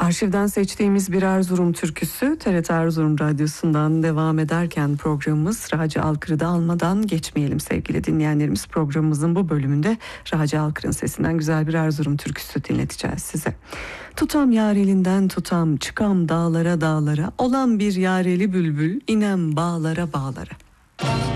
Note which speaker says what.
Speaker 1: Arşivden seçtiğimiz bir Erzurum türküsü TRT Erzurum Radyosu'ndan devam ederken programımız Raci Alkır'ı da almadan geçmeyelim sevgili dinleyenlerimiz. Programımızın bu bölümünde Raci Alkır'ın sesinden güzel bir Erzurum türküsü dinleteceğiz size. Tutam yar elinden tutam, çıkam dağlara dağlara, olan bir yareli bülbül, inem bağlara bağlara.